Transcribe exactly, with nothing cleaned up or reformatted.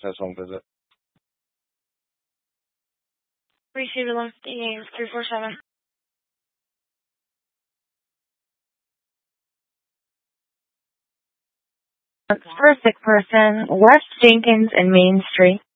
Says home visit. Received eleven fifty three four seven. For a sick person, West Jenkins and Main Street.